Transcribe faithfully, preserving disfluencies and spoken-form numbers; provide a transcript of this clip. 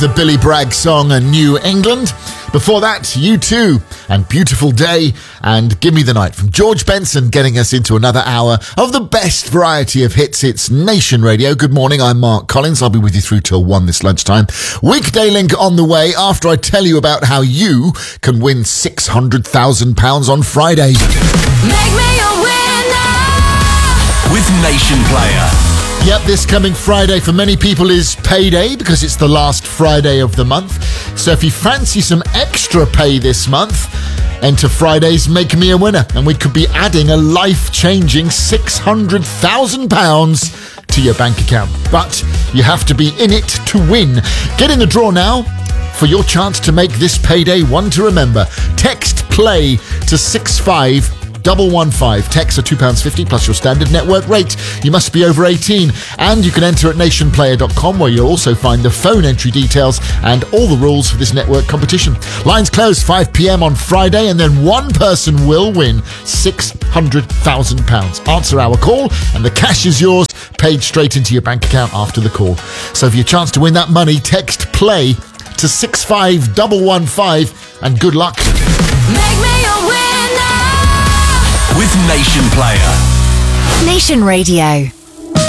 The Billy Bragg song, New England. Before that, U two and Beautiful Day and Give Me the Night from George Benson, getting us into another hour of the best variety of hits. It's Nation Radio. Good morning, I'm Mark Collins. I'll be with you through till one this lunchtime. Weekday link on the way after I tell you about how you can win six hundred thousand pounds on Friday. Make me a winner with Nation Player. Yep, this coming Friday for many people is payday because it's the last Friday of the month. So if you fancy some extra pay this month, enter Friday's Make Me a Winner and we could be adding a life-changing six hundred thousand pounds to your bank account. But you have to be in it to win. Get in the draw now for your chance to make this payday one to remember. Text PLAY to six five one one five. Texts are two pounds fifty plus your standard network rate. You must be over eighteen. And you can enter at nation player dot com where you'll also find the phone entry details and all the rules for this network competition. Lines close five p.m. on Friday and then one person will win six hundred thousand pounds. Answer our call and the cash is yours, paid straight into your bank account after the call. So for your chance to win that money, text PLAY to six five one one five and good luck. Make me a winner with Nation Player. Nation Radio.